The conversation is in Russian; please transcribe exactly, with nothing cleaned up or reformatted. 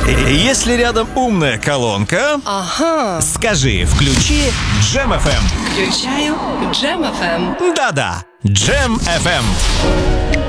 Если рядом умная колонка, Ага. скажи, включи Джем эф эм. Включаю Джем эф эм. Да-да, Джем эф эм.